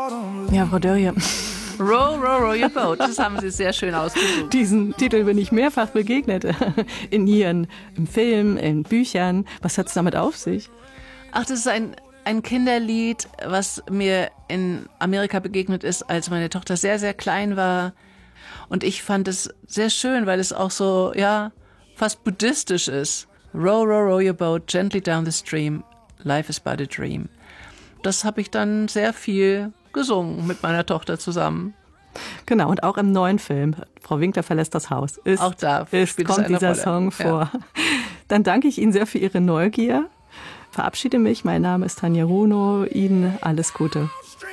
Ja, Frau Dörrie. Row, row, row your boat. Das haben Sie sehr schön ausgesucht. Diesen Titel bin ich mehrfach begegnet. In Ihren im Film, in Büchern. Was hat es damit auf sich? Ach, das ist ein Kinderlied, was mir in Amerika begegnet ist, als meine Tochter sehr, sehr klein war. Und ich fand es sehr schön, weil es auch so, ja, fast buddhistisch ist. Row, row, row your boat gently down the stream. Life is but a dream. Das habe ich dann sehr viel gesungen mit meiner Tochter zusammen. Genau, und auch im neuen Film, Frau Winkler verlässt das Haus, kommt dieser Song vor. Ja. Dann danke ich Ihnen sehr für Ihre Neugier. Verabschiede mich, mein Name ist Tanja Runo. Ihnen alles Gute.